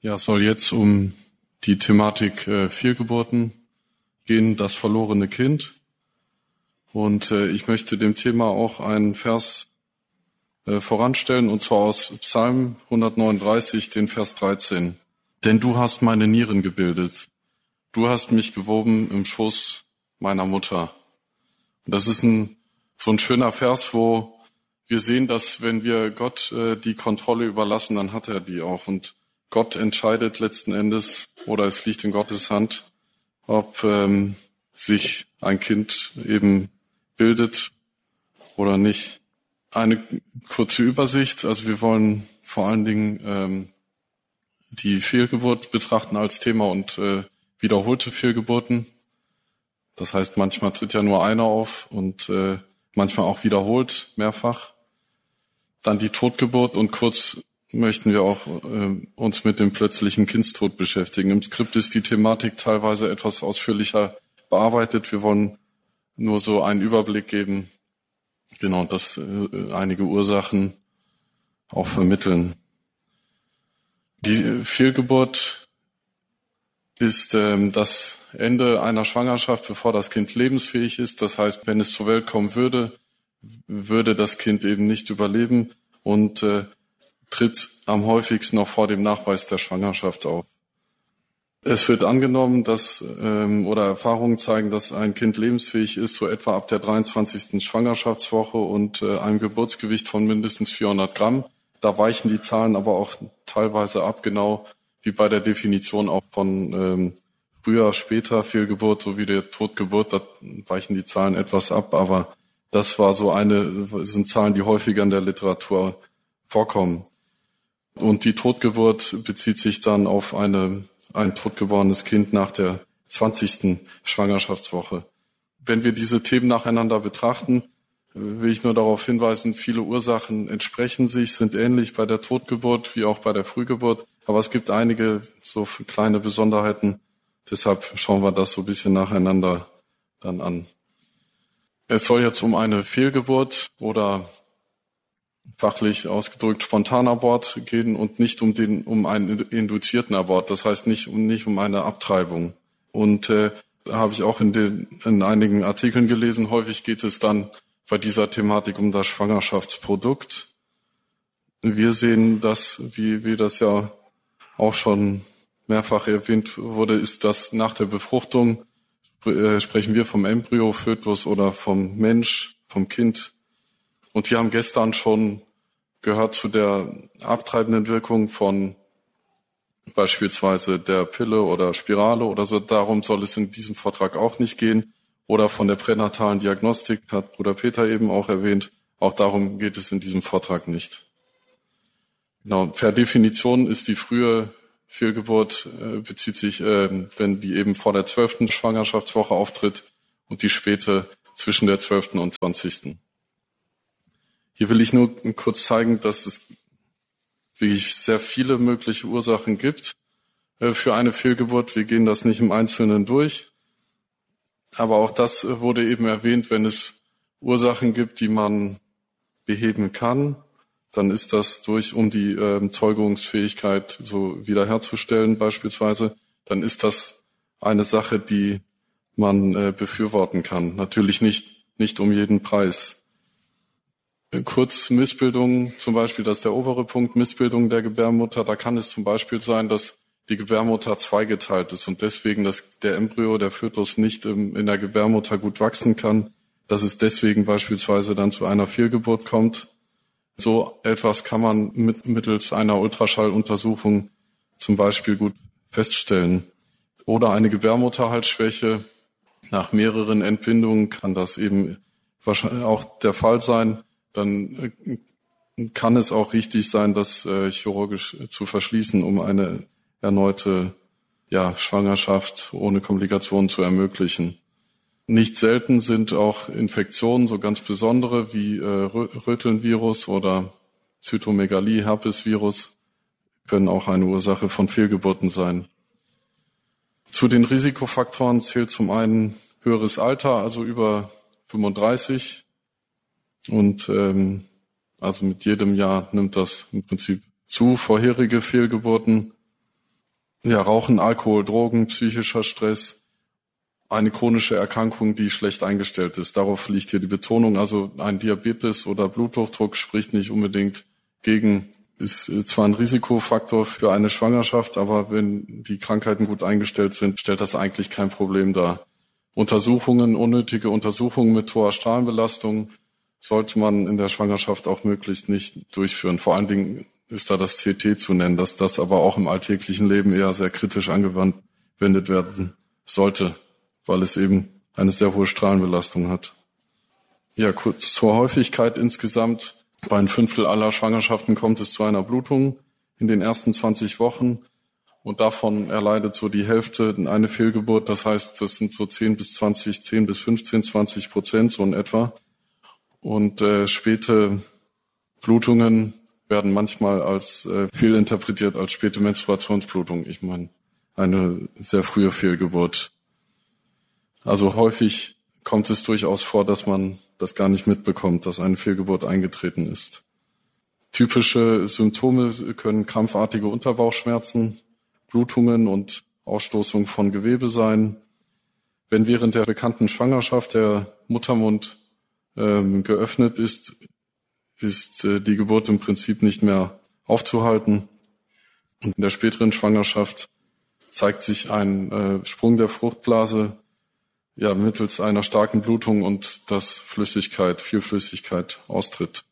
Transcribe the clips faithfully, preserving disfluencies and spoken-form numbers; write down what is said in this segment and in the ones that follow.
Ja, es soll jetzt um die Thematik äh, Fehlgeburten gehen, das verlorene Kind. Und äh, ich möchte dem Thema auch einen Vers äh, voranstellen, und zwar aus Psalm hundertneununddreißig, den Vers dreizehn. Denn du hast meine Nieren gebildet. Du hast mich gewoben im Schoß meiner Mutter. Und das ist ein so ein schöner Vers, wo wir sehen, dass wenn wir Gott äh, die Kontrolle überlassen, dann hat er die auch. Und Gott entscheidet letzten Endes, oder es liegt in Gottes Hand, ob ähm, sich ein Kind eben bildet oder nicht. Eine kurze Übersicht. Also wir wollen vor allen Dingen ähm, die Fehlgeburt betrachten als Thema und äh, wiederholte Fehlgeburten. Das heißt, manchmal tritt ja nur einer auf und äh, manchmal auch wiederholt, mehrfach. Dann die Totgeburt, und kurz möchten wir auch äh, uns mit dem plötzlichen Kindstod beschäftigen. Im Skript ist die Thematik teilweise etwas ausführlicher bearbeitet. Wir wollen nur so einen Überblick geben, genau, dass äh, einige Ursachen auch vermitteln. Die Fehlgeburt ist ähm, das Ende einer Schwangerschaft, bevor das Kind lebensfähig ist. Das heißt, wenn es zur Welt kommen würde, würde das Kind eben nicht überleben und äh, tritt am häufigsten noch vor dem Nachweis der Schwangerschaft auf. Es wird angenommen, dass ähm, oder Erfahrungen zeigen, dass ein Kind lebensfähig ist, so etwa ab der dreiundzwanzigsten Schwangerschaftswoche und äh, einem Geburtsgewicht von mindestens vierhundert Gramm. Da weichen die Zahlen aber auch teilweise ab, genau wie bei der Definition auch von ähm, früher, später Fehlgeburt sowie der Totgeburt. Da weichen die Zahlen etwas ab, aber das war so eine, sind Zahlen, die häufiger in der Literatur vorkommen. Und die Totgeburt bezieht sich dann auf eine, ein totgeborenes Kind nach der zwanzigsten Schwangerschaftswoche. Wenn wir diese Themen nacheinander betrachten, will ich nur darauf hinweisen, viele Ursachen entsprechen sich, sind ähnlich bei der Totgeburt wie auch bei der Frühgeburt. Aber es gibt einige so kleine Besonderheiten. Deshalb schauen wir das so ein bisschen nacheinander dann an. Es soll jetzt um eine Fehlgeburt oder fachlich ausgedrückt Spontanabort gehen und nicht um den um einen induzierten Abort. Das heißt nicht um nicht um eine Abtreibung. Und äh, da habe ich auch in den in einigen Artikeln gelesen. Häufig geht es dann bei dieser Thematik um das Schwangerschaftsprodukt. Wir sehen das, wie wie das ja auch schon mehrfach erwähnt wurde, ist, dass nach der Befruchtung äh, sprechen wir vom Embryo, Fötus oder vom Mensch, vom Kind. Und wir haben gestern schon gehört zu der abtreibenden Wirkung von beispielsweise der Pille oder Spirale oder so. Darum soll es in diesem Vortrag auch nicht gehen. Oder von der pränatalen Diagnostik, hat Bruder Peter eben auch erwähnt. Auch darum geht es in diesem Vortrag nicht. Genau, per Definition ist die frühe Fehlgeburt äh, bezieht sich, äh, wenn die eben vor der zwölften Schwangerschaftswoche auftritt, und die späte zwischen der zwölften und zwanzigsten Hier will ich nur kurz zeigen, dass es wirklich sehr viele mögliche Ursachen gibt äh, für eine Fehlgeburt. Wir gehen das nicht im Einzelnen durch. Aber auch das äh, wurde eben erwähnt, wenn es Ursachen gibt, die man beheben kann, dann ist das durch, um die äh, Zeugungsfähigkeit so wiederherzustellen beispielsweise, dann ist das eine Sache, die man äh, befürworten kann. Natürlich nicht, nicht um jeden Preis. Kurz Missbildung, zum Beispiel, das ist der obere Punkt, Missbildung der Gebärmutter. Da kann es zum Beispiel sein, dass die Gebärmutter zweigeteilt ist und deswegen, dass der Embryo, der Fötus nicht im, in der Gebärmutter gut wachsen kann, dass es deswegen beispielsweise dann zu einer Fehlgeburt kommt. So etwas kann man mit, mittels einer Ultraschalluntersuchung zum Beispiel gut feststellen. Oder eine Gebärmutterhalsschwäche. Nach mehreren Entbindungen kann das eben wahrscheinlich auch der Fall sein. Dann kann es auch richtig sein, das äh, chirurgisch zu verschließen, um eine erneute ja, Schwangerschaft ohne Komplikationen zu ermöglichen. Nicht selten sind auch Infektionen, so ganz besondere wie äh, Rötelnvirus oder Zytomegalie, Herpesvirus, können auch eine Ursache von Fehlgeburten sein. Zu den Risikofaktoren zählt zum einen höheres Alter, also über fünfunddreißig. Und ähm, also mit jedem Jahr nimmt das im Prinzip zu, vorherige Fehlgeburten. Ja, Rauchen, Alkohol, Drogen, psychischer Stress, eine chronische Erkrankung, die schlecht eingestellt ist. Darauf liegt hier die Betonung. Also ein Diabetes oder Bluthochdruck spricht nicht unbedingt gegen, ist zwar ein Risikofaktor für eine Schwangerschaft, aber wenn die Krankheiten gut eingestellt sind, stellt das eigentlich kein Problem dar. Untersuchungen, unnötige Untersuchungen mit hoher Strahlenbelastung sollte man in der Schwangerschaft auch möglichst nicht durchführen. Vor allen Dingen ist da das C T zu nennen, dass das aber auch im alltäglichen Leben eher sehr kritisch angewendet werden sollte, weil es eben eine sehr hohe Strahlenbelastung hat. Ja, kurz zur Häufigkeit insgesamt. Bei ein Fünftel aller Schwangerschaften kommt es zu einer Blutung in den ersten zwanzig Wochen und davon erleidet so die Hälfte eine Fehlgeburt. Das heißt, das sind so zehn bis zwanzig, zehn bis fünfzehn, zwanzig Prozent so in etwa. Und äh, späte Blutungen werden manchmal als äh, fehlinterpretiert als späte Menstruationsblutung. Ich meine, eine sehr frühe Fehlgeburt. Also häufig kommt es durchaus vor, dass man das gar nicht mitbekommt, dass eine Fehlgeburt eingetreten ist. Typische Symptome können krampfartige Unterbauchschmerzen, Blutungen und Ausstoßung von Gewebe sein. Wenn während der bekannten Schwangerschaft der Muttermund ähm, geöffnet ist, ist äh, die Geburt im Prinzip nicht mehr aufzuhalten. Und in der späteren Schwangerschaft zeigt sich ein äh, Sprung der Fruchtblase, ja, mittels einer starken Blutung und dass Flüssigkeit, viel Flüssigkeit austritt.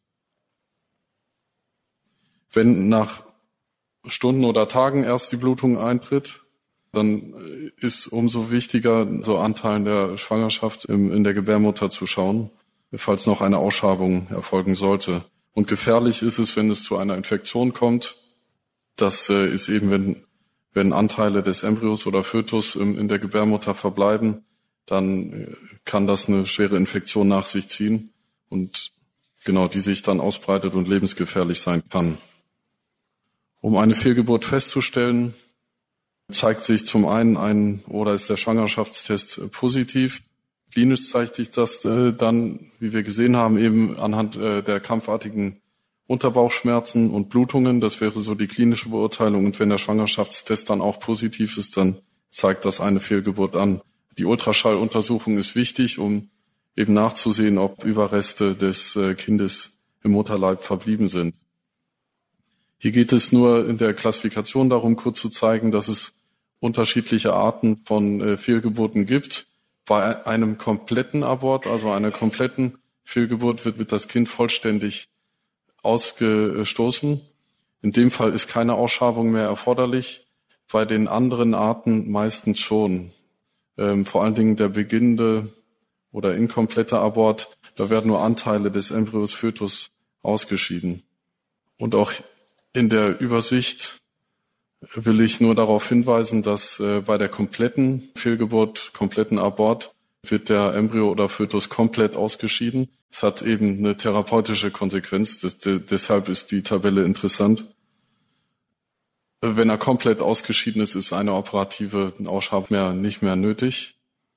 Wenn nach Stunden oder Tagen erst die Blutung eintritt, dann ist umso wichtiger, so Anteilen der Schwangerschaft im, in der Gebärmutter zu schauen, falls noch eine Ausschabung erfolgen sollte. Und gefährlich ist es, wenn es zu einer Infektion kommt. Das äh, ist eben, wenn, wenn Anteile des Embryos oder Fötus im, in der Gebärmutter verbleiben, dann kann das eine schwere Infektion nach sich ziehen und genau, die sich dann ausbreitet und lebensgefährlich sein kann. Um eine Fehlgeburt festzustellen, zeigt sich zum einen ein oder ist der Schwangerschaftstest positiv. Klinisch zeigt sich das äh, dann, wie wir gesehen haben, eben anhand äh, der krampfartigen Unterbauchschmerzen und Blutungen. Das wäre so die klinische Beurteilung. Und wenn der Schwangerschaftstest dann auch positiv ist, dann zeigt das eine Fehlgeburt an. Die Ultraschalluntersuchung ist wichtig, um eben nachzusehen, ob Überreste des äh, Kindes im Mutterleib verblieben sind. Hier geht es nur in der Klassifikation darum, kurz zu zeigen, dass es unterschiedliche Arten von äh, Fehlgeburten gibt. Bei einem kompletten Abort, also einer kompletten Fehlgeburt, wird, wird das Kind vollständig ausgestoßen. In dem Fall ist keine Ausschabung mehr erforderlich. Bei den anderen Arten meistens schon. Ähm, vor allen Dingen der beginnende oder inkomplette Abort, da werden nur Anteile des Embryos Fötus ausgeschieden. Und auch in der Übersicht will ich nur darauf hinweisen, dass äh, bei der kompletten Fehlgeburt, kompletten Abort, wird der Embryo oder Fötus komplett ausgeschieden. Es hat eben eine therapeutische Konsequenz, das, de, deshalb ist die Tabelle interessant. Wenn er komplett ausgeschieden ist, ist eine operative Ausschabung mehr, nicht mehr nötig.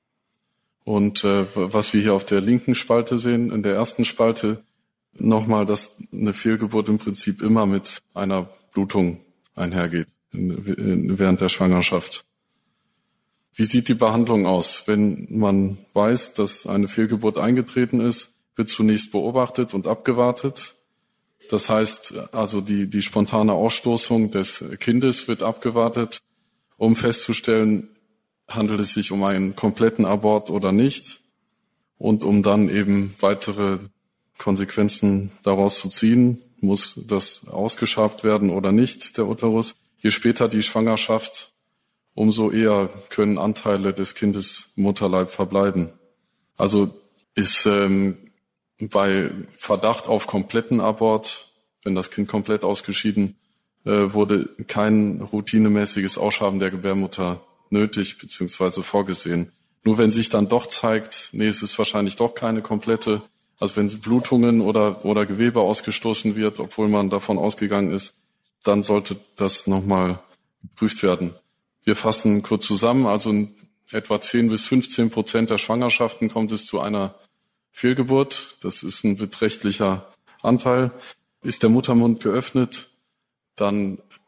Und äh, was wir hier auf der linken Spalte sehen, in der ersten Spalte, nochmal, dass eine Fehlgeburt im Prinzip immer mit einer Blutung einhergeht in, in, während der Schwangerschaft. Wie sieht die Behandlung aus? Wenn man weiß, dass eine Fehlgeburt eingetreten ist, wird zunächst beobachtet und abgewartet. Das heißt, also die, die spontane Ausstoßung des Kindes wird abgewartet, um festzustellen, handelt es sich um einen kompletten Abort oder nicht und um dann eben weitere Konsequenzen daraus zu ziehen, muss das ausgeschabt werden oder nicht, der Uterus. Je später die Schwangerschaft, umso eher können Anteile des Kindes im Mutterleib verbleiben. Also ist ähm, bei Verdacht auf kompletten Abort, wenn das Kind komplett ausgeschieden äh, wurde, kein routinemäßiges Ausschaben der Gebärmutter nötig bzw. vorgesehen. Nur wenn sich dann doch zeigt, nee, es ist wahrscheinlich doch keine komplette, also wenn Blutungen oder oder Gewebe ausgestoßen wird, obwohl man davon ausgegangen ist, dann sollte das nochmal geprüft werden. Wir fassen kurz zusammen, also in etwa zehn bis fünfzehn Prozent der Schwangerschaften kommt es zu einer Fehlgeburt. Das ist ein beträchtlicher Anteil. Ist der Muttermund geöffnet, dann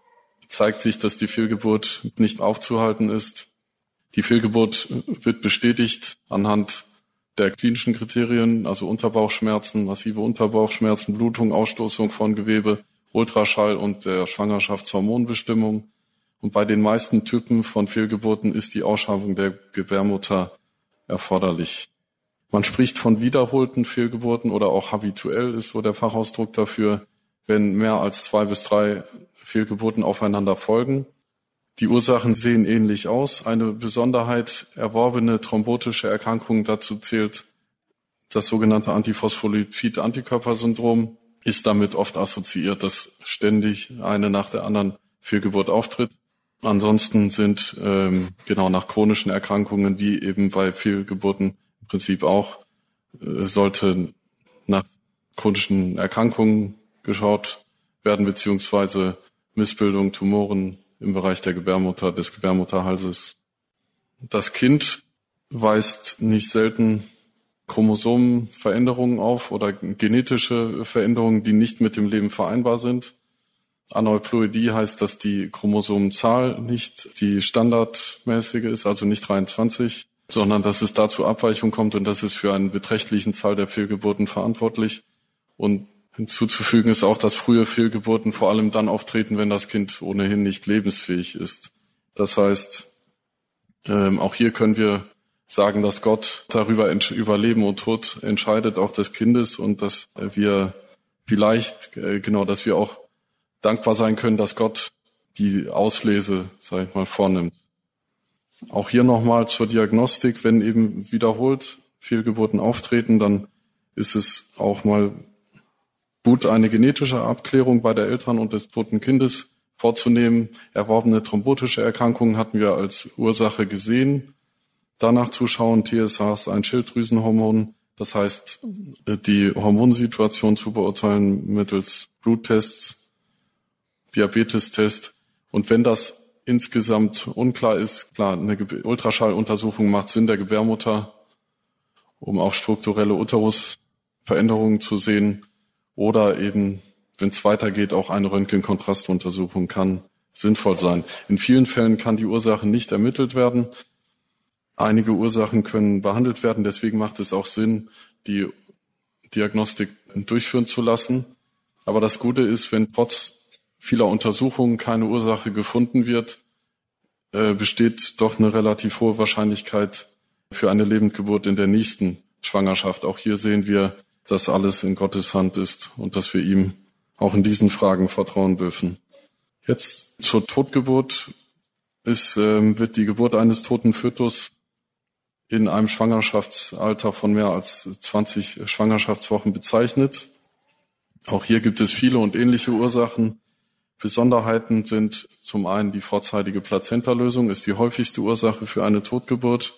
zeigt sich, dass die Fehlgeburt nicht aufzuhalten ist. Die Fehlgeburt wird bestätigt anhand der klinischen Kriterien, also Unterbauchschmerzen, massive Unterbauchschmerzen, Blutung, Ausstoßung von Gewebe, Ultraschall und der Schwangerschaftshormonbestimmung. Und bei den meisten Typen von Fehlgeburten ist die Ausschabung der Gebärmutter erforderlich. Man spricht von wiederholten Fehlgeburten oder auch habituell ist so der Fachausdruck dafür, wenn mehr als zwei bis drei Fehlgeburten aufeinander folgen. Die Ursachen sehen ähnlich aus. Eine Besonderheit, erworbene thrombotische Erkrankungen, dazu zählt das sogenannte Antiphospholipid-Antikörpersyndrom, ist damit oft assoziiert, dass ständig eine nach der anderen Fehlgeburt auftritt. Ansonsten sind ähm, genau nach chronischen Erkrankungen, wie eben bei Fehlgeburten im Prinzip auch, äh, sollte nach chronischen Erkrankungen geschaut werden, beziehungsweise Missbildungen, Tumoren im Bereich der Gebärmutter, des Gebärmutterhalses. Das Kind weist nicht selten Chromosomenveränderungen auf oder genetische Veränderungen, die nicht mit dem Leben vereinbar sind. Aneuploidie heißt, dass die Chromosomenzahl nicht die standardmäßige ist, also nicht dreiundzwanzig, sondern dass es da zu Abweichungen kommt und das ist für einen beträchtlichen Zahl der Fehlgeburten verantwortlich. Und hinzuzufügen ist auch, dass frühe Fehlgeburten vor allem dann auftreten, wenn das Kind ohnehin nicht lebensfähig ist. Das heißt, ähm, auch hier können wir sagen, dass Gott darüber entsch- über Leben und Tod entscheidet, auch des Kindes, und dass wir vielleicht, äh, genau, dass wir auch dankbar sein können, dass Gott die Auslese, sage ich mal, vornimmt. Auch hier nochmal zur Diagnostik, wenn eben wiederholt Fehlgeburten auftreten, dann ist es auch mal gut, eine genetische Abklärung bei der Eltern und des toten Kindes vorzunehmen. Erworbene thrombotische Erkrankungen hatten wir als Ursache gesehen. Danach zuschauen, T S H ist ein Schilddrüsenhormon, das heißt, die Hormonsituation zu beurteilen mittels Bluttests, Diabetestest. Und wenn das insgesamt unklar ist, klar, eine Ultraschalluntersuchung macht Sinn der Gebärmutter, um auch strukturelle Uterusveränderungen zu sehen. Oder eben, wenn es weitergeht, auch eine Röntgenkontrastuntersuchung kann sinnvoll sein. In vielen Fällen kann die Ursache nicht ermittelt werden. Einige Ursachen können behandelt werden. Deswegen macht es auch Sinn, die Diagnostik durchführen zu lassen. Aber das Gute ist, wenn trotz vieler Untersuchungen keine Ursache gefunden wird, äh, besteht doch eine relativ hohe Wahrscheinlichkeit für eine Lebendgeburt in der nächsten Schwangerschaft. Auch hier sehen wir, dass alles in Gottes Hand ist und dass wir ihm auch in diesen Fragen vertrauen dürfen. Jetzt zur Totgeburt ist, ähm, wird die Geburt eines toten Fötus in einem Schwangerschaftsalter von mehr als zwanzig Schwangerschaftswochen bezeichnet. Auch hier gibt es viele und ähnliche Ursachen. Besonderheiten sind zum einen die vorzeitige Plazentalösung, ist die häufigste Ursache für eine Totgeburt.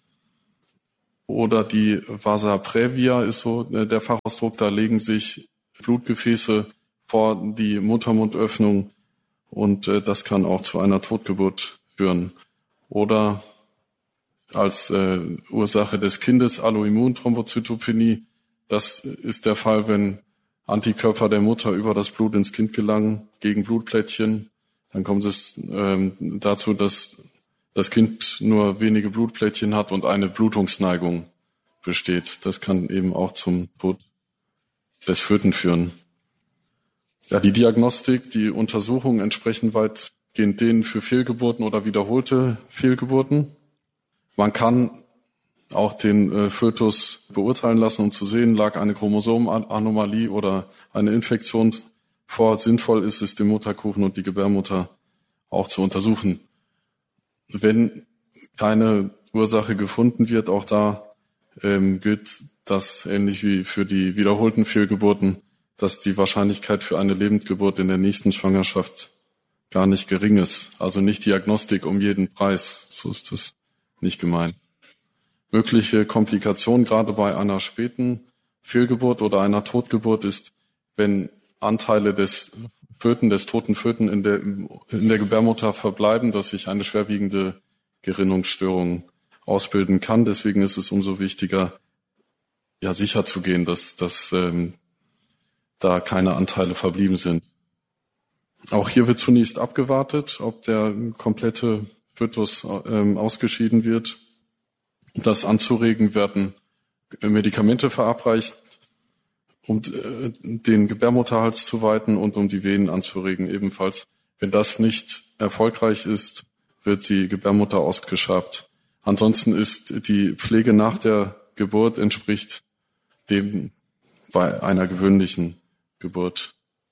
Oder die Vasa praevia ist so der Fachausdruck, da legen sich Blutgefäße vor die Muttermundöffnung und äh, das kann auch zu einer Totgeburt führen. Oder als äh, Ursache des Kindes Alloimmunthrombozytopenie, das ist der Fall, wenn Antikörper der Mutter über das Blut ins Kind gelangen gegen Blutplättchen. Dann kommt es ähm, dazu, dass das Kind nur wenige Blutplättchen hat und eine Blutungsneigung besteht. Das kann eben auch zum Tod des Föten führen. Ja, die Diagnostik, die Untersuchungen entsprechen weitgehend denen für Fehlgeburten oder wiederholte Fehlgeburten. Man kann auch den äh, Fötus beurteilen lassen, um zu sehen, lag eine Chromosomenanomalie oder eine Infektion vor. Sinnvoll ist es, den Mutterkuchen und die Gebärmutter auch zu untersuchen. Wenn keine Ursache gefunden wird, auch da ähm, gilt das ähnlich wie für die wiederholten Fehlgeburten, dass die Wahrscheinlichkeit für eine Lebendgeburt in der nächsten Schwangerschaft gar nicht gering ist. Also nicht Diagnostik um jeden Preis, so ist das nicht gemeint. Mögliche Komplikationen, gerade bei einer späten Fehlgeburt oder einer Totgeburt, ist, wenn Anteile des Föten, des toten Föten in der, in der Gebärmutter verbleiben, dass sich eine schwerwiegende Gerinnungsstörung ausbilden kann. Deswegen ist es umso wichtiger, ja, sicherzugehen, dass, dass ähm, da keine Anteile verblieben sind. Auch hier wird zunächst abgewartet, ob der komplette Fötus ähm, ausgeschieden wird. Das anzuregen, werden Medikamente verabreicht, um äh, den Gebärmutterhals zu weiten und um die Venen anzuregen ebenfalls. Wenn das nicht erfolgreich ist, wird die Gebärmutter ausgeschabt. Ansonsten ist die Pflege nach der Geburt entspricht dem bei einer gewöhnlichen Geburt.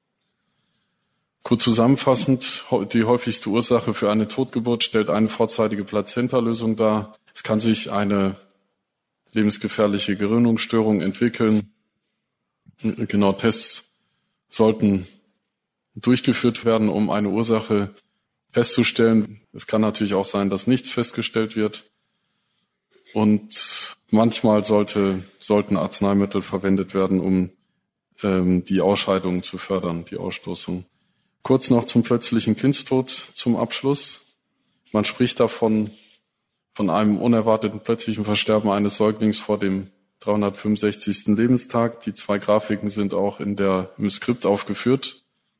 Kurz zusammenfassend, die häufigste Ursache für eine Totgeburt stellt eine vorzeitige Plazentalösung dar. Es kann sich eine lebensgefährliche Gerinnungsstörung entwickeln. Genau, Tests sollten durchgeführt werden, um eine Ursache festzustellen. Es kann natürlich auch sein, dass nichts festgestellt wird. Und manchmal sollte, sollten Arzneimittel verwendet werden, um ähm, die Ausscheidung zu fördern, die Ausstoßung. Kurz noch zum plötzlichen Kindstod zum Abschluss. Man spricht davon, von einem unerwarteten plötzlichen Versterben eines Säuglings vor dem dreihundertfünfundsechzigsten Lebenstag. Die zwei Grafiken sind auch in der, im Skript aufgeführt.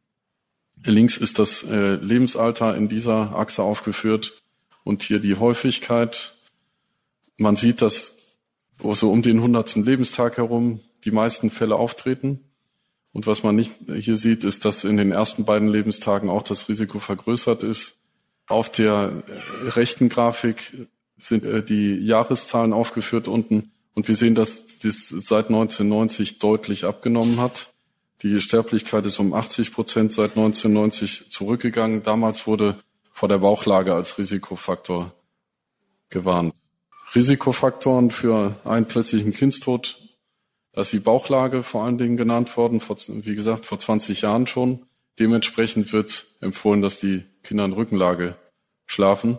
Links ist das äh, Lebensalter in dieser Achse aufgeführt und hier die Häufigkeit. Man sieht, dass so um den hundertsten Lebenstag herum die meisten Fälle auftreten. Und was man nicht hier sieht, ist, dass in den ersten beiden Lebenstagen auch das Risiko vergrößert ist. Auf der rechten Grafik sind die Jahreszahlen aufgeführt unten. Und wir sehen, dass das seit neunzehnhundertneunzig deutlich abgenommen hat. Die Sterblichkeit ist um achtzig Prozent seit neunzehnhundertneunzig zurückgegangen. Damals wurde vor der Bauchlage als Risikofaktor gewarnt. Risikofaktoren für einen plötzlichen Kindstod, da ist die Bauchlage vor allen Dingen genannt worden, vor, wie gesagt, vor zwanzig Jahren schon. Dementsprechend wird empfohlen, dass die Kinder in Rückenlage schlafen.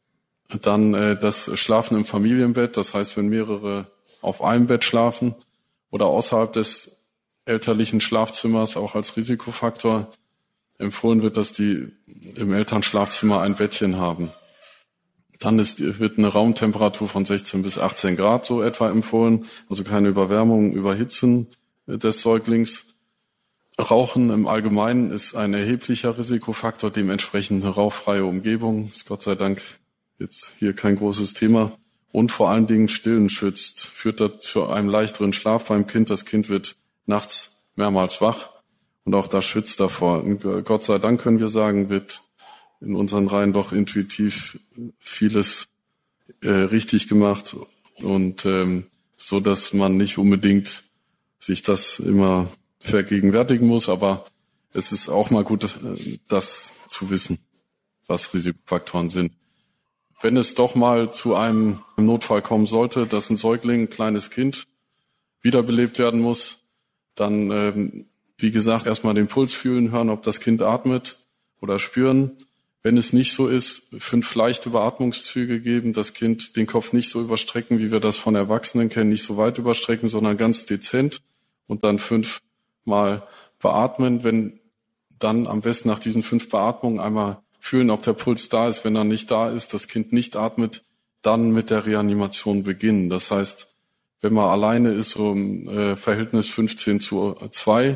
Dann äh, das Schlafen im Familienbett, das heißt, wenn mehrere auf einem Bett schlafen oder außerhalb des elterlichen Schlafzimmers auch als Risikofaktor empfohlen wird, dass die im Elternschlafzimmer ein Bettchen haben. Dann ist, wird eine Raumtemperatur von sechzehn bis achtzehn Grad so etwa empfohlen, also keine Überwärmung, Überhitzen des Säuglings. Rauchen im Allgemeinen ist ein erheblicher Risikofaktor, dementsprechend eine rauchfreie Umgebung, ist Gott sei Dank jetzt hier kein großes Thema. Und vor allen Dingen Stillen schützt, führt dazu einen leichteren Schlaf beim Kind. Das Kind wird nachts mehrmals wach und auch das schützt davor. Und Gott sei Dank können wir sagen, wird in unseren Reihen doch intuitiv vieles äh, richtig gemacht und ähm, so, dass man nicht unbedingt sich das immer vergegenwärtigen muss, aber es ist auch mal gut, das zu wissen, was Risikofaktoren sind. Wenn es doch mal zu einem Notfall kommen sollte, dass ein Säugling, ein kleines Kind, wiederbelebt werden muss, dann, ähm, wie gesagt, erstmal den Puls fühlen, hören, ob das Kind atmet oder spüren. Wenn es nicht so ist, fünf leichte Beatmungszüge geben, das Kind den Kopf nicht so überstrecken, wie wir das von Erwachsenen kennen, nicht so weit überstrecken, sondern ganz dezent und dann fünfmal beatmen. Wenn dann am besten nach diesen fünf Beatmungen einmal fühlen, ob der Puls da ist. Wenn er nicht da ist, das Kind nicht atmet, dann mit der Reanimation beginnen. Das heißt, wenn man alleine ist, so im äh, Verhältnis fünfzehn zu zwei,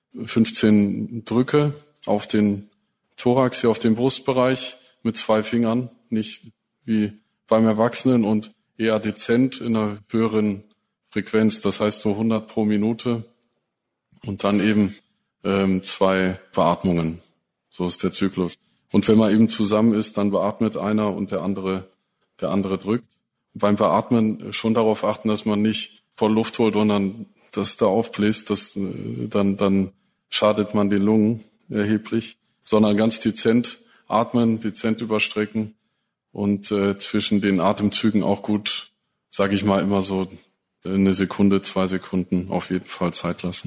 fünfzehn Drücke auf den Thorax, hier auf dem Brustbereich mit zwei Fingern, nicht wie beim Erwachsenen und eher dezent in einer höheren Frequenz, das heißt so hundert pro Minute und dann eben ähm, zwei Beatmungen. So ist der Zyklus. Und wenn man eben zusammen ist, dann beatmet einer und der andere, der andere drückt. Und beim Beatmen schon darauf achten, dass man nicht voll Luft holt und dann das da aufbläst, das, dann, dann schadet man den Lungen erheblich, sondern ganz dezent atmen, dezent überstrecken und äh, zwischen den Atemzügen auch gut, sage ich mal, immer so eine Sekunde, zwei Sekunden auf jeden Fall Zeit lassen.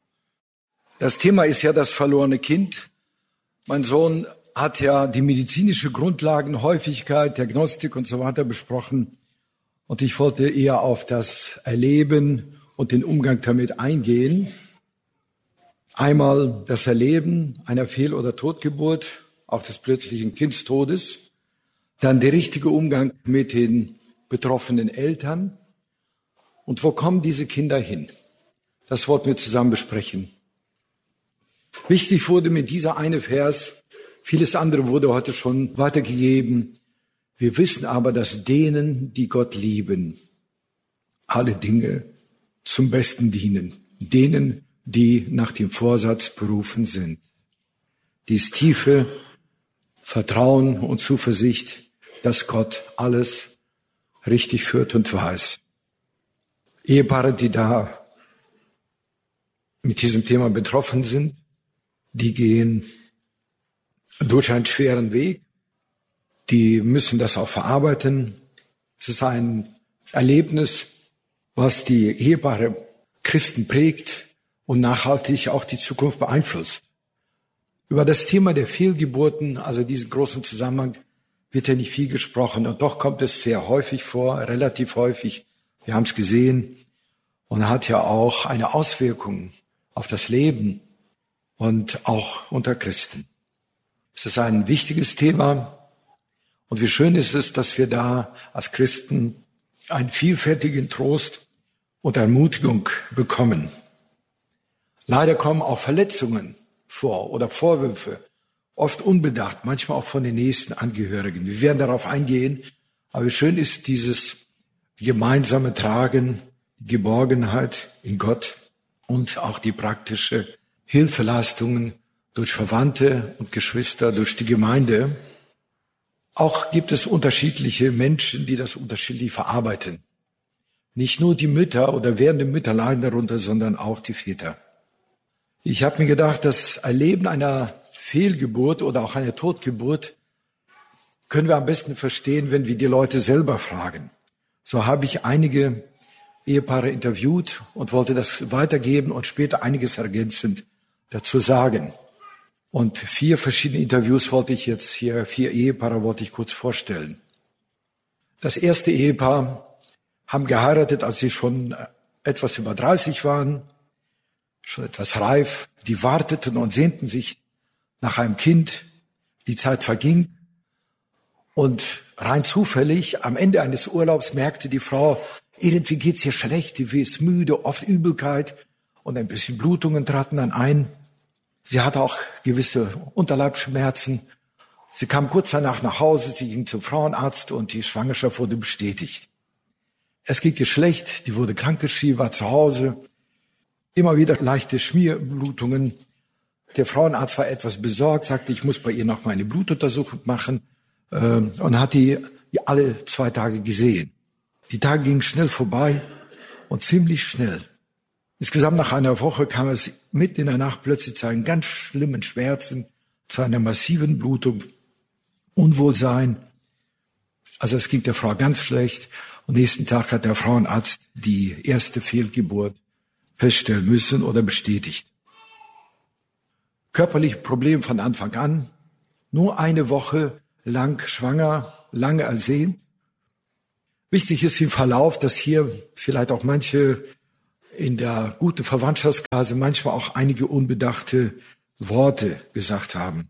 Das Thema ist ja das verlorene Kind. Mein Sohn hat ja die medizinische Grundlagen, Häufigkeit, Diagnostik und so weiter besprochen. Und ich wollte eher auf das Erleben und den Umgang damit eingehen. Einmal das Erleben einer Fehl- oder Totgeburt, auch des plötzlichen Kindstodes. Dann der richtige Umgang mit den betroffenen Eltern. Und wo kommen diese Kinder hin? Das wollten wir zusammen besprechen. Wichtig wurde mir dieser eine Vers, vieles andere wurde heute schon weitergegeben. Wir wissen aber, dass denen, die Gott lieben, alle Dinge zum Besten dienen. Denen, die nach dem Vorsatz berufen sind. Dies tiefe Vertrauen und Zuversicht, dass Gott alles richtig führt und weiß. Ehepaare, die da mit diesem Thema betroffen sind, die gehen durch einen schweren Weg. Die müssen das auch verarbeiten. Es ist ein Erlebnis, was die Ehepaare Christen prägt und nachhaltig auch die Zukunft beeinflusst. Über das Thema der Fehlgeburten, also diesen großen Zusammenhang, wird ja nicht viel gesprochen. Und doch kommt es sehr häufig vor, relativ häufig. Wir haben es gesehen und hat ja auch eine Auswirkung auf das Leben und auch unter Christen. Es ist ein wichtiges Thema. Und wie schön ist es, dass wir da als Christen einen vielfältigen Trost und Ermutigung bekommen. Leider kommen auch Verletzungen vor oder Vorwürfe, oft unbedacht, manchmal auch von den nächsten Angehörigen. Wir werden darauf eingehen, aber wie schön ist dieses gemeinsame Tragen, die Geborgenheit in Gott und auch die praktische Hilfeleistungen durch Verwandte und Geschwister, durch die Gemeinde. Auch gibt es unterschiedliche Menschen, die das unterschiedlich verarbeiten. Nicht nur die Mütter oder werdende Mütter leiden darunter, sondern auch die Väter. Ich habe mir gedacht, das Erleben einer Fehlgeburt oder auch einer Totgeburt können wir am besten verstehen, wenn wir die Leute selber fragen. So habe ich einige Ehepaare interviewt und wollte das weitergeben und später einiges ergänzend dazu sagen. Und vier verschiedene Interviews wollte ich jetzt hier, vier Ehepaare wollte ich kurz vorstellen. Das erste Ehepaar haben geheiratet, als sie schon etwas über dreißig waren, schon etwas reif. Die warteten und sehnten sich nach einem Kind. Die Zeit verging. Und rein zufällig, am Ende eines Urlaubs merkte die Frau, irgendwie geht's ihr schlecht, die ist müde, oft Übelkeit und ein bisschen Blutungen traten dann ein. Sie hatte auch gewisse Unterleibsschmerzen. Sie kam kurz danach nach Hause, sie ging zum Frauenarzt und die Schwangerschaft wurde bestätigt. Es ging ihr schlecht, die wurde krankgeschrieben, war zu Hause. Immer wieder leichte Schmierblutungen. Der Frauenarzt war etwas besorgt, sagte, ich muss bei ihr noch mal eine Blutuntersuchung machen und hat die alle zwei Tage gesehen. Die Tage gingen schnell vorbei und ziemlich schnell. Insgesamt nach einer Woche kam es mitten in der Nacht plötzlich zu einem ganz schlimmen Schmerzen, zu einer massiven Blutung, Unwohlsein. Also es ging der Frau ganz schlecht. Und nächsten Tag hat der Frauenarzt die erste Fehlgeburt feststellen müssen oder bestätigt. Körperliche Probleme von Anfang an, nur eine Woche lang schwanger, lange ersehnt. Wichtig ist im Verlauf, dass hier vielleicht auch manche in der guten Verwandtschaftskreise manchmal auch einige unbedachte Worte gesagt haben.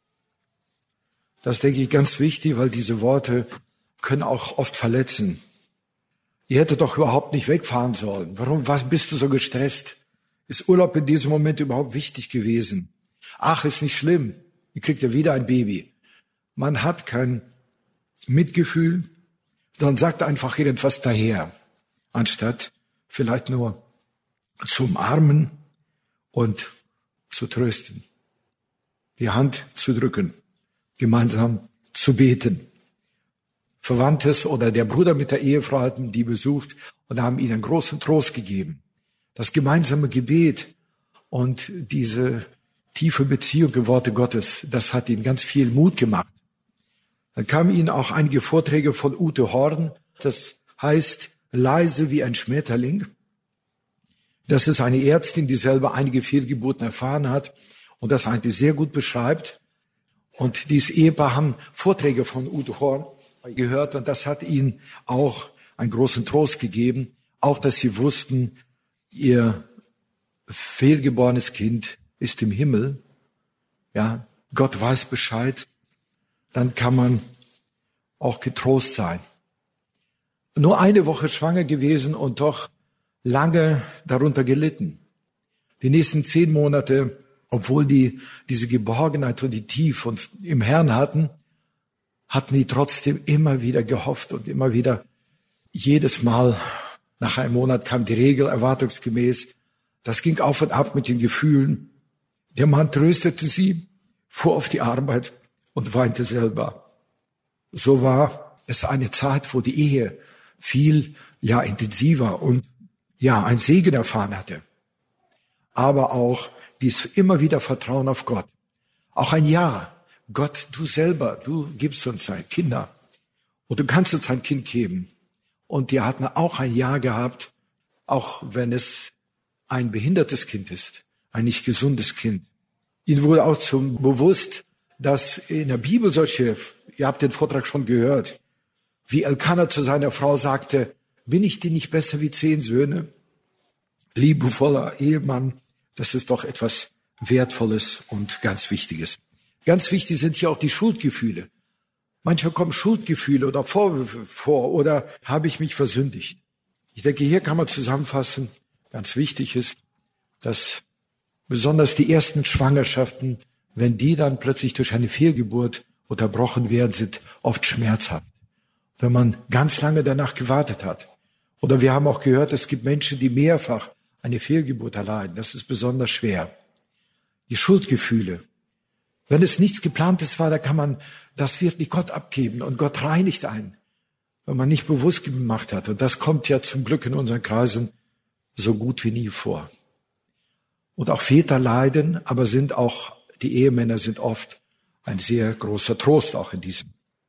Das denke ich ganz wichtig, weil diese Worte können auch oft verletzen. Ihr hättet doch überhaupt nicht wegfahren sollen. Warum, was bist du so gestresst? Ist Urlaub in diesem Moment überhaupt wichtig gewesen? Ach, ist nicht schlimm. Ihr kriegt ja wieder ein Baby. Man hat kein Mitgefühl, sondern sagt einfach irgendwas daher, anstatt vielleicht nur zu umarmen und zu trösten, die Hand zu drücken, gemeinsam zu beten. Verwandtes oder der Bruder mit der Ehefrau hatten die besucht und haben ihnen großen Trost gegeben. Das gemeinsame Gebet und diese tiefe Beziehung im Worte Gottes, das hat ihnen ganz viel Mut gemacht. Dann kamen ihnen auch einige Vorträge von Ute Horn, das heißt leise wie ein Schmetterling. Das ist eine Ärztin, die selber einige Fehlgeburten erfahren hat und das eigentlich sehr gut beschreibt. Und dieses Ehepaar haben Vorträge von Ute Horn gehört und das hat ihnen auch einen großen Trost gegeben, auch dass sie wussten, ihr fehlgeborenes Kind ist im Himmel. Ja, Gott weiß Bescheid. Dann kann man auch getrost sein. Nur eine Woche schwanger gewesen und doch lange darunter gelitten. Die nächsten zehn Monate obwohl die diese Geborgenheit und die Tiefe und im Herrn hatten, hatten die trotzdem immer wieder gehofft und immer wieder jedes Mal nach einem Monat kam die Regel erwartungsgemäß. Das ging auf und ab mit den Gefühlen. Der Mann tröstete sie, fuhr auf die Arbeit und weinte selber. So war es eine Zeit, wo die Ehe viel, ja, intensiver und, ja, ein Segen erfahren hatte. Aber auch dies immer wieder Vertrauen auf Gott. Auch ein Ja. Gott, du selber, du gibst uns ein Kinder. Und du kannst uns ein Kind geben. Und die hatten auch ein Ja gehabt, auch wenn es ein behindertes Kind ist, ein nicht gesundes Kind. Ihnen wurde auch zum bewusst, dass in der Bibel solche, ihr habt den Vortrag schon gehört, wie Elkanah zu seiner Frau sagte, bin ich dir nicht besser wie zehn Söhne? Liebevoller Ehemann, das ist doch etwas Wertvolles und ganz Wichtiges. Ganz wichtig sind hier auch die Schuldgefühle. Manchmal kommen Schuldgefühle oder Vorwürfe vor oder habe ich mich versündigt. Ich denke, hier kann man zusammenfassen, ganz wichtig ist, dass besonders die ersten Schwangerschaften, wenn die dann plötzlich durch eine Fehlgeburt unterbrochen werden, sind oft schmerzhaft. Wenn man ganz lange danach gewartet hat. Oder wir haben auch gehört, es gibt Menschen, die mehrfach eine Fehlgeburt erleiden. Das ist besonders schwer. Die Schuldgefühle. Wenn es nichts Geplantes war, da kann man das wirklich Gott abgeben und Gott reinigt einen, wenn man nicht bewusst gemacht hat. Und das kommt ja zum Glück in unseren Kreisen so gut wie nie vor. Und auch Väter leiden, aber sind auch, die Ehemänner sind oft ein sehr großer Trost auch in diesem.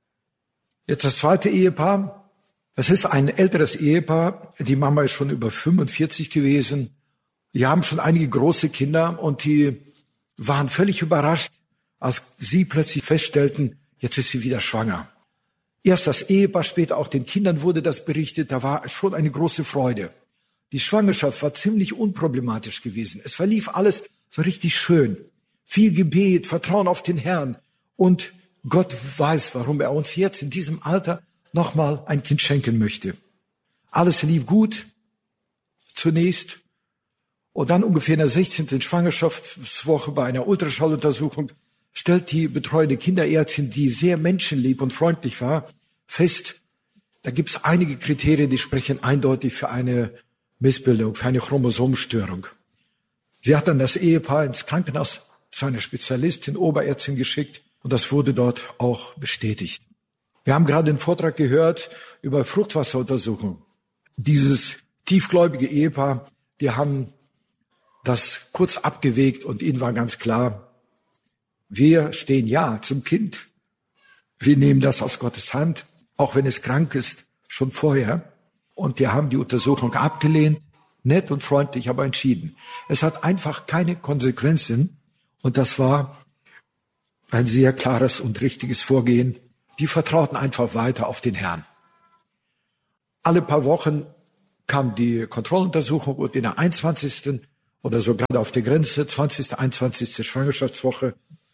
Jetzt das zweite Ehepaar. Es ist ein älteres Ehepaar. Die Mama ist schon über fünfundvierzig gewesen. Die haben schon einige große Kinder und die waren völlig überrascht, als sie plötzlich feststellten, jetzt ist sie wieder schwanger. Erst das Ehepaar, später auch den Kindern wurde das berichtet. Da war schon eine große Freude. Die Schwangerschaft war ziemlich unproblematisch gewesen. Es verlief alles so richtig schön. Viel Gebet, Vertrauen auf den Herrn. Und Gott weiß, warum er uns jetzt in diesem Alter nochmal ein Kind schenken möchte. Alles lief gut zunächst. Und dann ungefähr in der sechzehnten Schwangerschaftswoche bei einer Ultraschalluntersuchung stellt die betreuende Kinderärztin, die sehr menschenlieb und freundlich war, fest, da gibt es einige Kriterien, die sprechen eindeutig für eine Missbildung, für eine Chromosomenstörung. Sie hat dann das Ehepaar ins Krankenhaus zu einer Spezialistin, Oberärztin geschickt und das wurde dort auch bestätigt. Wir haben gerade einen Vortrag gehört über Fruchtwasseruntersuchung. Dieses tiefgläubige Ehepaar, die haben das kurz abgewegt und ihnen war ganz klar, wir stehen ja zum Kind. Wir nehmen das aus Gottes Hand, auch wenn es krank ist, schon vorher. Und wir haben die Untersuchung abgelehnt, nett und freundlich, aber entschieden. Es hat einfach keine Konsequenzen und das war ein sehr klares und richtiges Vorgehen. Die vertrauten einfach weiter auf den Herrn. Alle paar Wochen kam die Kontrolluntersuchung und in der einundzwanzigsten oder sogar auf der Grenze, zwanzigste, einundzwanzigste Schwangerschaftswoche,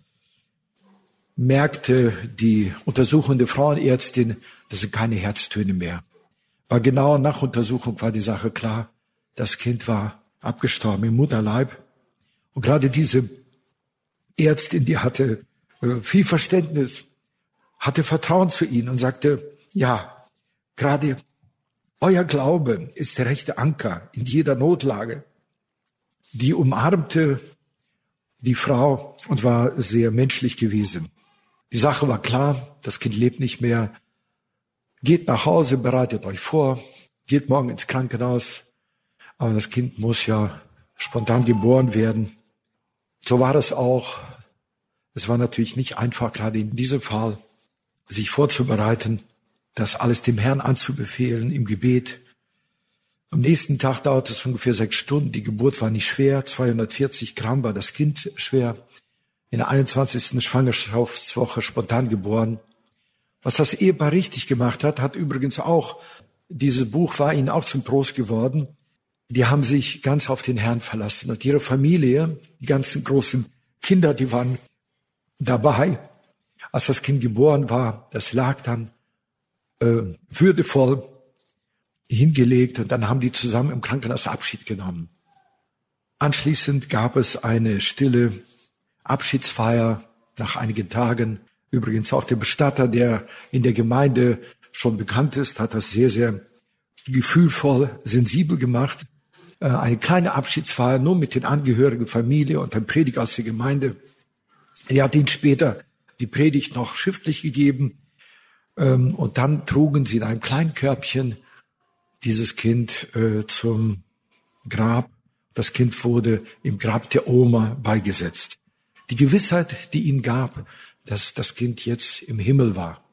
merkte die untersuchende Frauenärztin, das sind keine Herztöne mehr. Bei genauer Nachuntersuchung war die Sache klar, das Kind war abgestorben im Mutterleib. Und gerade diese Ärztin, die hatte äh, viel Verständnis, hatte Vertrauen zu ihnen und sagte, ja, gerade euer Glaube ist der rechte Anker in jeder Notlage. Die umarmte die Frau und war sehr menschlich gewesen. Die Sache war klar, das Kind lebt nicht mehr. Geht nach Hause, bereitet euch vor, geht morgen ins Krankenhaus. Aber das Kind muss ja spontan geboren werden. So war es auch. Es war natürlich nicht einfach, gerade in diesem Fall, sich vorzubereiten, das alles dem Herrn anzubefehlen im Gebet. Am nächsten Tag dauerte es ungefähr sechs Stunden. Die Geburt war nicht schwer. zweihundertvierzig Gramm war das Kind schwer. In der einundzwanzigsten Schwangerschaftswoche spontan geboren. Was das Ehepaar richtig gemacht hat, hat übrigens auch, dieses Buch war ihnen auch zum Trost geworden. Die haben sich ganz auf den Herrn verlassen. Und ihre Familie, die ganzen großen Kinder, die waren dabei. Als das Kind geboren war, das lag dann äh, würdevoll hingelegt und dann haben die zusammen im Krankenhaus Abschied genommen. Anschließend gab es eine stille Abschiedsfeier nach einigen Tagen. Übrigens auch der Bestatter, der in der Gemeinde schon bekannt ist, hat das sehr, sehr gefühlvoll, sensibel gemacht. Eine kleine Abschiedsfeier nur mit den Angehörigen, Familie und dem Prediger aus der Gemeinde. Er hat ihnen später die Predigt noch schriftlich gegeben. Und dann trugen sie in einem kleinen Körbchen dieses Kind zum Grab. Das Kind wurde im Grab der Oma beigesetzt. Die Gewissheit, die ihnen gab, dass das Kind jetzt im Himmel war.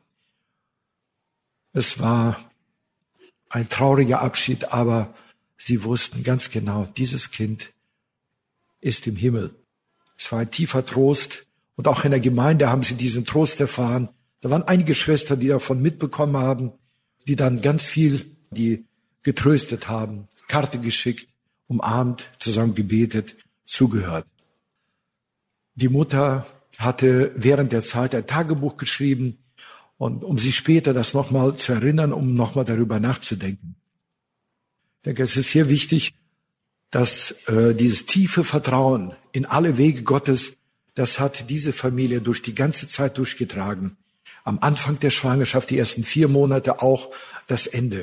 Es war ein trauriger Abschied, aber sie wussten ganz genau, dieses Kind ist im Himmel. Es war ein tiefer Trost und auch in der Gemeinde haben sie diesen Trost erfahren. Da waren einige Schwestern, die davon mitbekommen haben, die dann ganz viel, die getröstet haben, Karte geschickt, umarmt, zusammen gebetet, zugehört. Die Mutter hatte während der Zeit ein Tagebuch geschrieben, und um sich später das nochmal zu erinnern, um nochmal darüber nachzudenken. Ich denke, es ist hier wichtig, dass äh, dieses tiefe Vertrauen in alle Wege Gottes, das hat diese Familie durch die ganze Zeit durchgetragen. Am Anfang der Schwangerschaft, die ersten vier Monate, auch das Ende.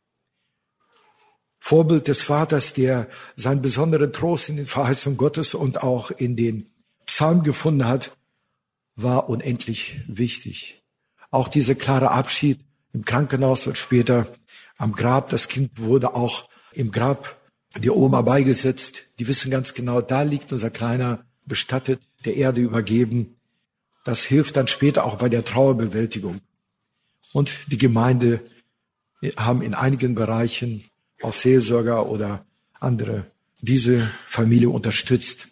Vorbild des Vaters, der seinen besonderen Trost in den Verheißungen Gottes und auch in den Psalmen gefunden hat, war unendlich wichtig. Auch dieser klare Abschied im Krankenhaus und später am Grab. Das Kind wurde auch im Grab der Oma beigesetzt. Die wissen ganz genau, da liegt unser Kleiner bestattet, der Erde übergeben. Das hilft dann später auch bei der Trauerbewältigung. Und die Gemeinde haben in einigen Bereichen auch Seelsorger oder andere diese Familie unterstützt.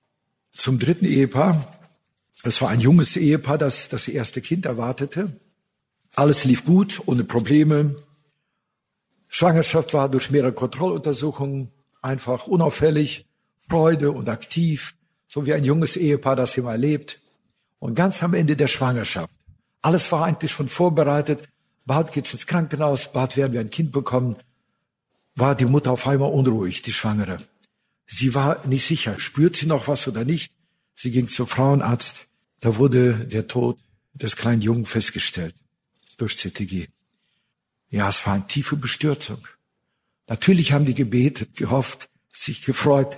Zum dritten Ehepaar. Es war ein junges Ehepaar, das das erste Kind erwartete. Alles lief gut, ohne Probleme. Schwangerschaft war durch mehrere Kontrolluntersuchungen einfach unauffällig, Freude und aktiv, so wie ein junges Ehepaar das immer erlebt. Und ganz am Ende der Schwangerschaft, alles war eigentlich schon vorbereitet. Bald geht's ins Krankenhaus, bald werden wir ein Kind bekommen. War die Mutter auf einmal unruhig, die Schwangere. Sie war nicht sicher, spürt sie noch was oder nicht. Sie ging zum Frauenarzt. Da wurde der Tod des kleinen Jungen festgestellt durch C T G. Ja, es war eine tiefe Bestürzung. Natürlich haben die gebetet, gehofft, sich gefreut.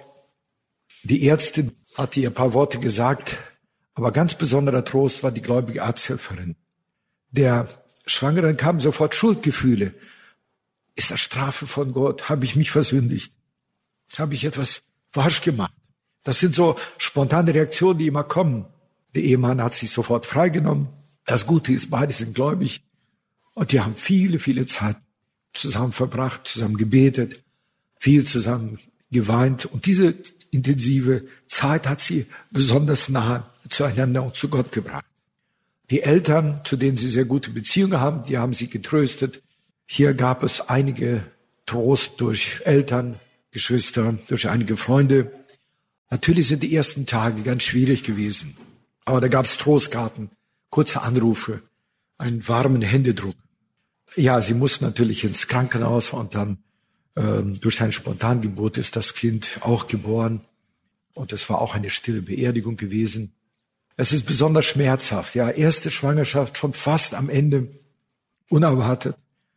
Die Ärztin hatte ihr ein paar Worte gesagt, aber ganz besonderer Trost war die gläubige Arzthelferin. Der Schwangeren kamen sofort Schuldgefühle. Ist das Strafe von Gott? Habe ich mich versündigt? Habe ich etwas falsch gemacht? Das sind so spontane Reaktionen, die immer kommen. Der Ehemann hat sich sofort freigenommen. Das Gute ist, beide sind gläubig. Und die haben viele, viele Zeit zusammen verbracht, zusammen gebetet, viel zusammen geweint. Und diese intensive Zeit hat sie besonders nahe zueinander und zu Gott gebracht. Die Eltern, zu denen sie sehr gute Beziehungen haben, die haben sie getröstet. Hier gab es einige Trost durch Eltern, Geschwister, durch einige Freunde. Natürlich sind die ersten Tage ganz schwierig gewesen. Aber da gab es Trostkarten, kurze Anrufe, einen warmen Händedruck. Ja, sie mussten natürlich ins Krankenhaus und dann ähm, durch eine Spontangeburt ist das Kind auch geboren. Und es war auch eine stille Beerdigung gewesen. Es ist besonders schmerzhaft. Ja, erste Schwangerschaft schon fast am Ende, unerwartet.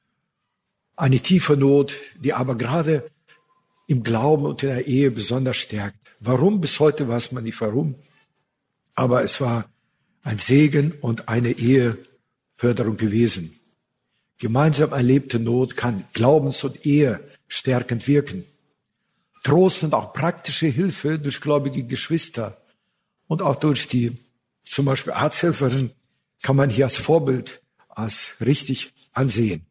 Eine tiefe Not, die aber gerade im Glauben und in der Ehe besonders stärkt. Warum? Bis heute weiß man nicht warum. Aber es war ein Segen und eine Eheförderung gewesen. Gemeinsam erlebte Not kann glaubens- und Ehe stärkend wirken. Trost und auch praktische Hilfe durch gläubige Geschwister und auch durch die zum Beispiel Arzthelferin kann man hier als Vorbild, als richtig ansehen.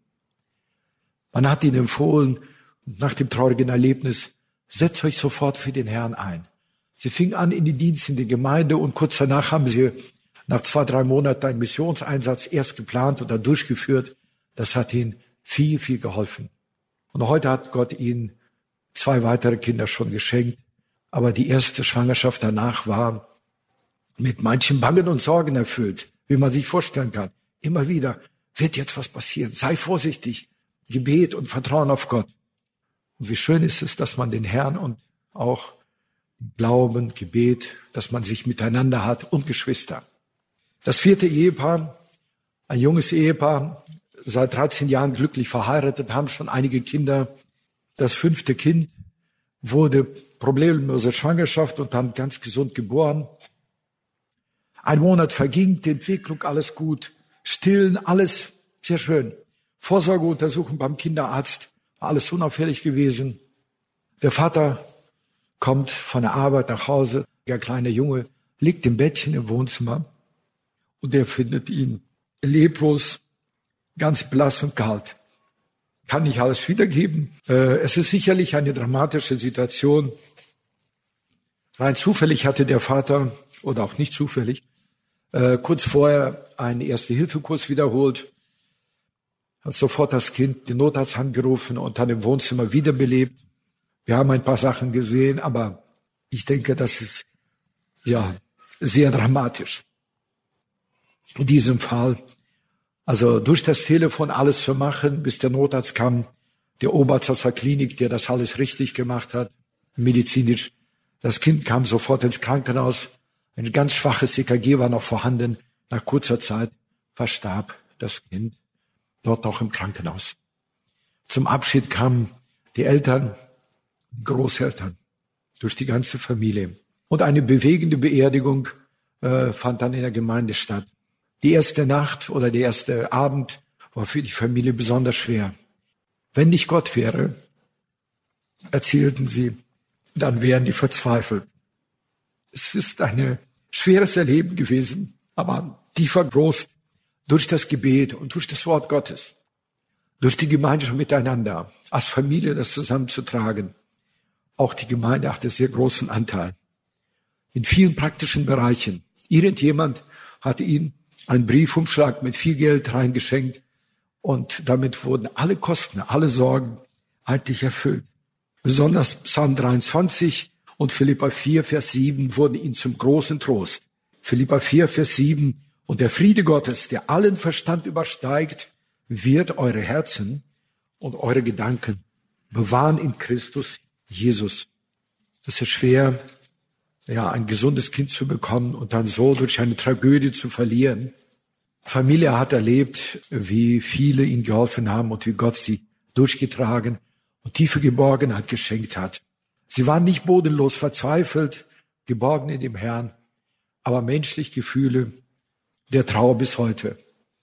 Man hat ihnen empfohlen, nach dem traurigen Erlebnis, setzt euch sofort für den Herrn ein. Sie fingen an in den Dienst in der Gemeinde und kurz danach haben sie nach zwei, drei Monaten einen Missionseinsatz erst geplant und dann durchgeführt. Das hat ihnen viel, viel geholfen. Und heute hat Gott ihnen zwei weitere Kinder schon geschenkt. Aber die erste Schwangerschaft danach war mit manchen Bangen und Sorgen erfüllt, wie man sich vorstellen kann. Immer wieder wird jetzt was passieren. Sei vorsichtig. Gebet und Vertrauen auf Gott. Und wie schön ist es, dass man den Herrn und auch Glauben, Gebet, dass man sich miteinander hat und Geschwister. Das vierte Ehepaar, ein junges Ehepaar, seit dreizehn Jahren glücklich verheiratet, haben schon einige Kinder. Das fünfte Kind wurde problemlose Schwangerschaft und dann ganz gesund geboren. Ein Monat verging, die Entwicklung, alles gut, stillen, alles sehr schön. Vorsorgeuntersuchung beim Kinderarzt, war alles unauffällig gewesen. Der Vater kommt von der Arbeit nach Hause, der kleine Junge liegt im Bettchen im Wohnzimmer und er findet ihn leblos, ganz blass und kalt. Kann nicht alles wiedergeben. Äh, es ist sicherlich eine dramatische Situation. Rein zufällig hatte der Vater, oder auch nicht zufällig, äh, kurz vorher einen Erste-Hilfe-Kurs wiederholt, hat sofort das Kind den Notarzt angerufen und dann im Wohnzimmer wiederbelebt. Wir haben ein paar Sachen gesehen, aber ich denke, das ist ja sehr dramatisch. In diesem Fall, also durch das Telefon alles zu machen, bis der Notarzt kam, der Oberarzt aus der Klinik, der das alles richtig gemacht hat, medizinisch. Das Kind kam sofort ins Krankenhaus. Ein ganz schwaches E K G war noch vorhanden. Nach kurzer Zeit verstarb das Kind dort auch im Krankenhaus. Zum Abschied kamen die Eltern, die Großeltern, durch die ganze Familie. Und eine bewegende Beerdigung äh, fand dann in der Gemeinde statt. Die erste Nacht oder der erste Abend war für die Familie besonders schwer. Wenn nicht Gott wäre, erzählten sie, dann wären die verzweifelt. Es ist ein schweres Erleben gewesen, aber tiefer Trost durch das Gebet und durch das Wort Gottes, durch die Gemeinschaft miteinander, als Familie das zusammenzutragen. Auch die Gemeinde hatte sehr großen Anteil. In vielen praktischen Bereichen. Irgendjemand hat ihnen einen Briefumschlag mit viel Geld reingeschenkt und damit wurden alle Kosten, alle Sorgen eigentlich erfüllt. Besonders Psalm dreiundzwanzig und Philipper vier, Vers sieben wurden ihnen zum großen Trost. Philipper vier, Vers sieben: Und der Friede Gottes, der allen Verstand übersteigt, wird eure Herzen und eure Gedanken bewahren in Christus Jesus. Es ist schwer, ja, ein gesundes Kind zu bekommen und dann so durch eine Tragödie zu verlieren. Familie hat erlebt, wie viele ihnen geholfen haben und wie Gott sie durchgetragen und tiefe Geborgenheit geschenkt hat. Sie waren nicht bodenlos verzweifelt, geborgen in dem Herrn, aber menschlich Gefühle der Trauer bis heute.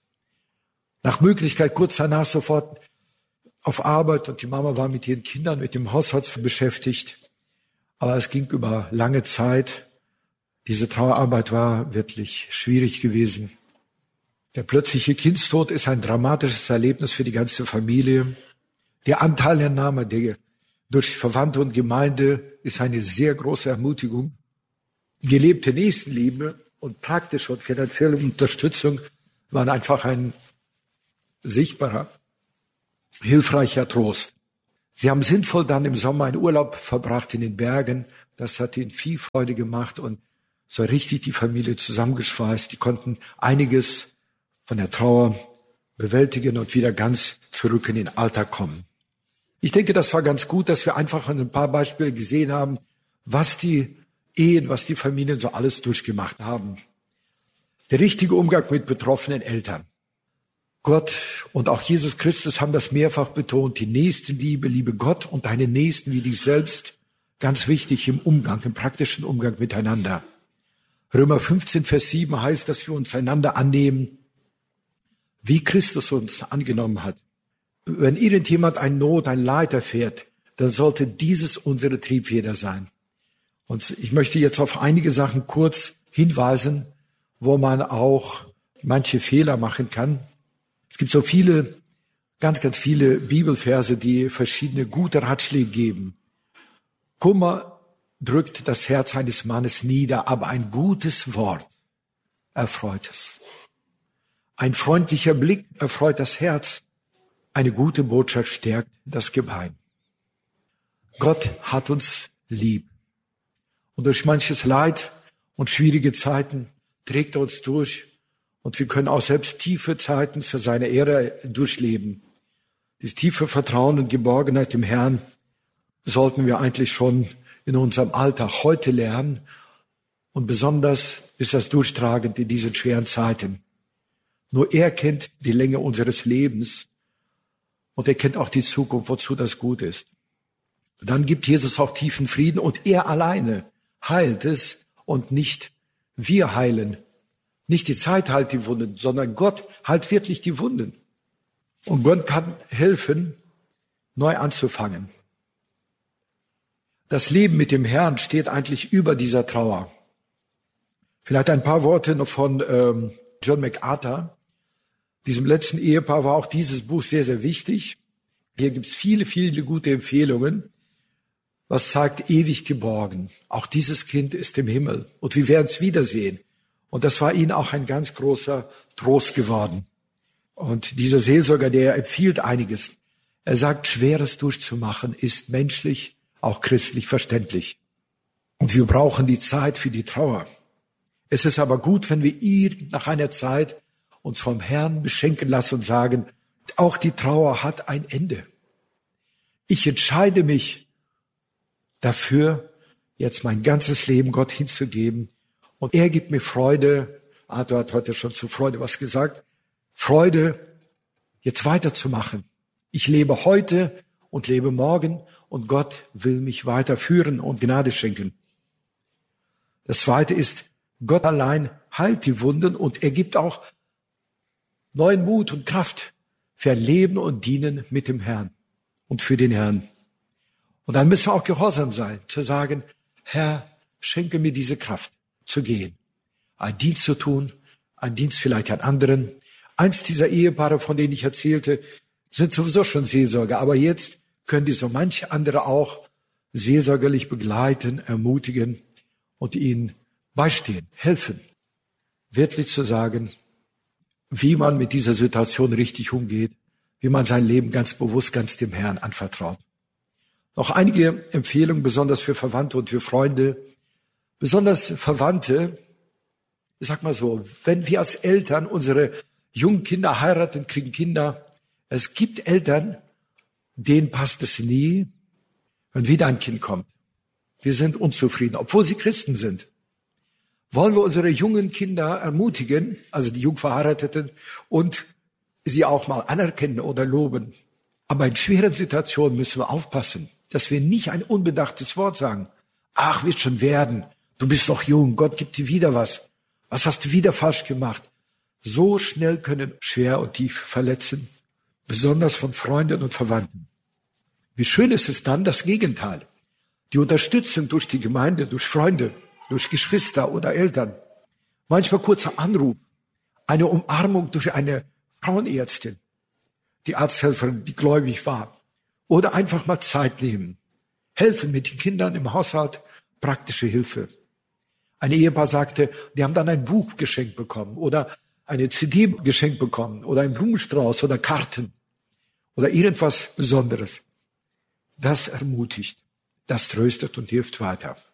Nach Möglichkeit kurz danach sofort auf Arbeit und die Mama war mit ihren Kindern, mit dem Haushalt beschäftigt. Aber es ging über lange Zeit. Diese Trauerarbeit war wirklich schwierig gewesen. Der plötzliche Kindstod ist ein dramatisches Erlebnis für die ganze Familie. Der Anteilnahme der, durch Verwandte und Gemeinde ist eine sehr große Ermutigung. Gelebte Nächstenliebe und praktische und finanzielle Unterstützung waren einfach ein sichtbarer, hilfreicher Trost. Sie haben sinnvoll dann im Sommer einen Urlaub verbracht in den Bergen. Das hat ihnen viel Freude gemacht und so richtig die Familie zusammengeschweißt. Die konnten einiges von der Trauer bewältigen und wieder ganz zurück in den Alltag kommen. Ich denke, das war ganz gut, dass wir einfach ein paar Beispiele gesehen haben, was die Ehen, was die Familien so alles durchgemacht haben. Der richtige Umgang mit betroffenen Eltern. Gott und auch Jesus Christus haben das mehrfach betont, die Nächstenliebe, liebe Gott und deine Nächsten wie dich selbst, ganz wichtig im Umgang, im praktischen Umgang miteinander. Römer fünfzehn, Vers sieben heißt, dass wir uns einander annehmen, wie Christus uns angenommen hat. Wenn irgendjemand eine Not, ein Leid erfährt, dann sollte dieses unsere Triebfeder sein. Und ich möchte jetzt auf einige Sachen kurz hinweisen, wo man auch manche Fehler machen kann. Es gibt so viele, ganz, ganz viele Bibelverse, die verschiedene gute Ratschläge geben. Kummer drückt das Herz eines Mannes nieder, aber ein gutes Wort erfreut es. Ein freundlicher Blick erfreut das Herz. Eine gute Botschaft stärkt das Gebein. Gott hat uns lieb. Und durch manches Leid und schwierige Zeiten trägt er uns durch. Und wir können auch selbst tiefe Zeiten zu seiner Ehre durchleben. Dieses tiefe Vertrauen und Geborgenheit im Herrn sollten wir eigentlich schon in unserem Alltag heute lernen. Und besonders ist das durchtragend in diesen schweren Zeiten. Nur er kennt die Länge unseres Lebens und er kennt auch die Zukunft, wozu das gut ist. Dann gibt Jesus auch tiefen Frieden und er alleine heilt es und nicht wir heilen. Nicht die Zeit heilt die Wunden, sondern Gott heilt wirklich die Wunden. Und Gott kann helfen, neu anzufangen. Das Leben mit dem Herrn steht eigentlich über dieser Trauer. Vielleicht ein paar Worte noch von ähm, John MacArthur. Diesem letzten Ehepaar war auch dieses Buch sehr, sehr wichtig. Hier gibt es viele, viele gute Empfehlungen. Was sagt, ewig geborgen. Auch dieses Kind ist im Himmel und wir werden es wiedersehen. Und das war ihnen auch ein ganz großer Trost geworden. Und dieser Seelsorger, der empfiehlt einiges. Er sagt, Schweres durchzumachen ist menschlich, auch christlich verständlich. Und wir brauchen die Zeit für die Trauer. Es ist aber gut, wenn wir ihn nach einer Zeit uns vom Herrn beschenken lassen und sagen, auch die Trauer hat ein Ende. Ich entscheide mich dafür, jetzt mein ganzes Leben Gott hinzugeben. Und er gibt mir Freude. Arthur hat heute schon zu Freude was gesagt. Freude, jetzt weiterzumachen. Ich lebe heute und lebe morgen und Gott will mich weiterführen und Gnade schenken. Das Zweite ist, Gott allein heilt die Wunden und er gibt auch neuen Mut und Kraft für ein Leben und Dienen mit dem Herrn und für den Herrn. Und dann müssen wir auch gehorsam sein, zu sagen, Herr, schenke mir diese Kraft, zu gehen, einen Dienst zu tun, einen Dienst vielleicht an anderen. Eins dieser Ehepaare, von denen ich erzählte, sind sowieso schon Seelsorger, aber jetzt können die so manche andere auch seelsorgerlich begleiten, ermutigen und ihnen beistehen, helfen, wirklich zu sagen, wie man mit dieser Situation richtig umgeht, wie man sein Leben ganz bewusst, ganz dem Herrn anvertraut. Noch einige Empfehlungen, besonders für Verwandte und für Freunde. Besonders Verwandte, ich sag mal so, wenn wir als Eltern unsere jungen Kinder heiraten, kriegen Kinder, es gibt Eltern, denen passt es nie, wenn wieder ein Kind kommt. Wir sind unzufrieden, obwohl sie Christen sind. Wollen wir unsere jungen Kinder ermutigen, also die Jungverheirateten, und sie auch mal anerkennen oder loben. Aber in schweren Situationen müssen wir aufpassen, dass wir nicht ein unbedachtes Wort sagen. Ach, wird schon werden. Du bist noch jung. Gott gibt dir wieder was. Was hast du wieder falsch gemacht? So schnell können schwer und tief verletzen, besonders von Freunden und Verwandten. Wie schön ist es dann, das Gegenteil. Die Unterstützung durch die Gemeinde, durch Freunde, durch Geschwister oder Eltern. Manchmal kurzer Anruf, eine Umarmung durch eine Frauenärztin, die Arzthelferin, die gläubig war. Oder einfach mal Zeit nehmen. Helfen mit den Kindern im Haushalt, praktische Hilfe. Ein Ehepaar sagte, die haben dann ein Buch geschenkt bekommen oder eine C D geschenkt bekommen oder einen Blumenstrauß oder Karten oder irgendwas Besonderes. Das ermutigt, das tröstet und hilft weiter.